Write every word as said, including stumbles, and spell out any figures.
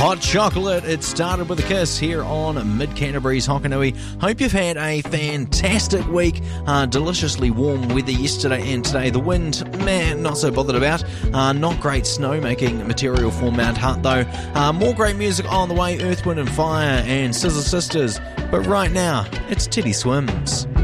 Hot chocolate. It started with a kiss here on Mid Canterbury's Hokanui. Hope you've had a fantastic week. Uh, deliciously warm weather yesterday and today. The wind, man, not so bothered about. Uh, not great snow-making material for Mount Hutt, though. Uh, more great music on the way. Earth, Wind and Fire and Scissor Sisters. But right now, it's Teddy Swims.